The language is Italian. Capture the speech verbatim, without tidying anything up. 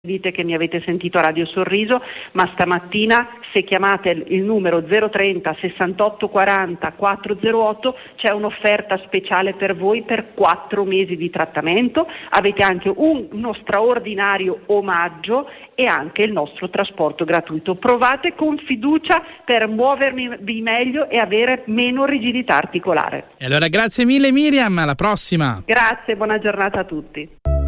Dite che mi avete sentito a Radio Sorriso, ma stamattina se chiamate il numero zero trenta sessantotto quaranta quattrocentootto c'è un'offerta speciale per voi per quattro mesi di trattamento, avete anche un, uno straordinario omaggio e anche il nostro trasporto gratuito. Provate con fiducia per muovervi meglio e avere meno rigidità articolare. E allora grazie mille Miriam, alla prossima. Grazie, buona giornata a tutti.